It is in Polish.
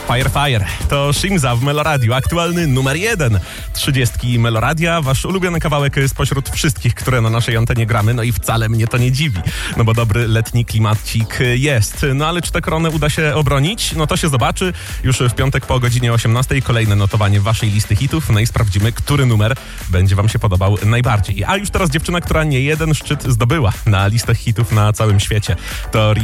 Fire Fire. To Shimza w Meloradiu, aktualny numer 1 30 Meloradia. Wasz ulubiony kawałek spośród wszystkich, które na naszej antenie gramy. No i wcale mnie to nie dziwi, no bo dobry letni klimacik jest. No ale czy tę koronę uda się obronić? No to się zobaczy już w piątek po godzinie 18. Kolejne notowanie waszej listy hitów. No i sprawdzimy, który numer będzie wam się podobał najbardziej. A już teraz dziewczyna, która nie jeden szczyt zdobyła na listach hitów na całym świecie. To